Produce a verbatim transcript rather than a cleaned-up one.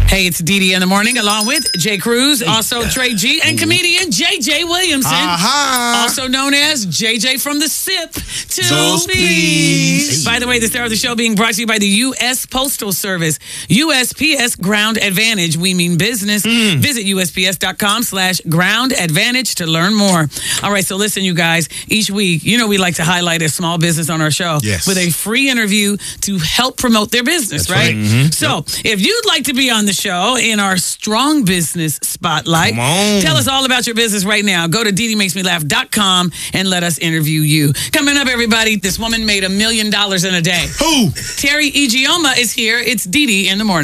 Hey, it's Dee Dee in the morning, along with Jay Cruz, also Trey G, and comedian J J Williamson, uh-huh. also known as J J from the Sip to Those Please. By the way, the star of the show being brought to you by the U S Postal Service. U S P S Ground Advantage. We mean business. Mm. Visit U S P S dot com slash ground advantage to learn more. All right, so listen, you guys. Each week, you know we like to highlight a small business on our show yes. with a free interview to help promote their business, That's right? right. Mm-hmm. So yep. if you'd like to be on the show in our Strong Business Spotlight, Come on. tell us all about your business right now. Go to Dee Dee Makes Me Laugh dot com and let us interview you. Coming up, everybody, this woman made a million dollars in a day. Who? Terry Ijeoma is here. It's Dee Dee in the morning.